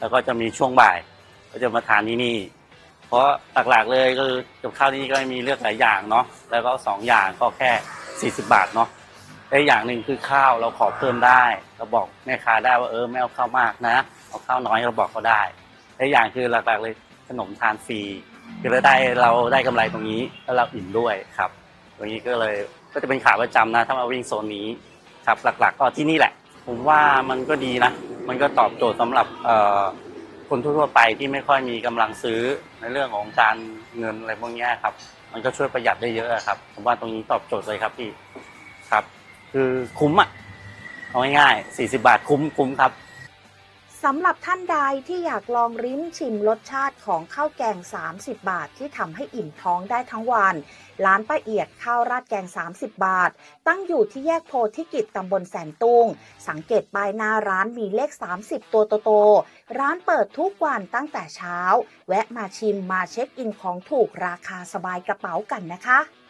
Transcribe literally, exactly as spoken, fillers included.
แล้วก็จะมีช่วงบ่ายก็จะมาทานที่นี่เพราะหลักๆเลยคือกับข้าวที่นี่ก็มีเลือกหลายอย่างเนาะแล้วก็สองอย่างก็แค่สี่สิบบาทเนาะและอย่างหนึ่งคือข้าวเราขอเพิ่มได้เราบอกแม่ค้าได้ว่าเออไม่เอาข้าวมากนะเอาข้าวน้อยเราบอกเขาได้และอย่างคือหลักๆเลยขนมทานฟรีคือเราได้เราได้กำไรตรงนี้แล้วเราอิ่มด้วยครับตรงนี้ก็เลยก็จะเป็นขาประจำนะถ้ามาวิ่งโซนนี้ครับหลักๆก็ที่นี่แหละผมว่ามันก็ดีนะมันก็ตอบโจทย์สำหรับคนทั่วไปที่ไม่ค่อยมีกำลังซื้อในเรื่องของการเงินอะไรพวกนี้ครับมันก็ช่วยประหยัดได้เยอะครับผมว่าตรงนี้ตอบโจทย์เลยครับพี่ครับคือคุ้มอ่ะเอาง่ายๆสี่สิบบาทคุ้มคุ้มครับสำหรับท่านใดที่อยากลองริมชิมรสชาติของข้าวแกงสามสิบบาทที่ทำให้อิ่มท้องได้ทั้งวันร้านป้าเอียดข้าวราดแกงสามสิบบาทตั้งอยู่ที่แยกโพธิกิจตำบลแสนตุงสังเกตป้ายหน้าร้านมีเลขสามสิบตัวโตๆร้านเปิดทุกวันตั้งแต่เช้าแวะมาชิมมาเช็คอินของถูกราคาสบายกระเป๋ากันนะคะ